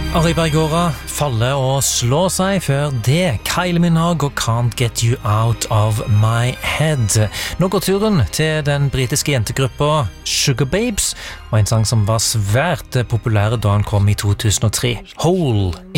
Ari Bergora faller og slår seg før det. Kylie Minogue og Can't Get You Out of My Head. Nå går turen til den britiske jentegruppa Sugar Babes, og en sang som var svært populær da han kom i 2003. Hole